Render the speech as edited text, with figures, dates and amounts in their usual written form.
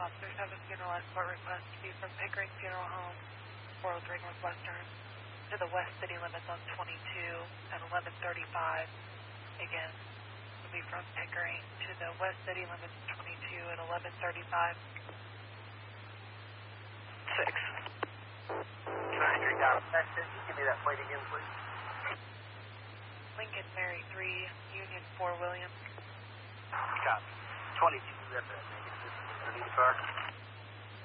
Officers have a funeral escort request to be from Pickering Funeral Home, 403 Northwestern, to the West City limits on 22 at 11:35. Again, to be from Pickering to the West City limits 22 at 11:35. 6. 93 down. Can you give me that plate again, please? Lincoln Mary 3, Union 4 Williams. Copy. 22 at the negative. Need a car?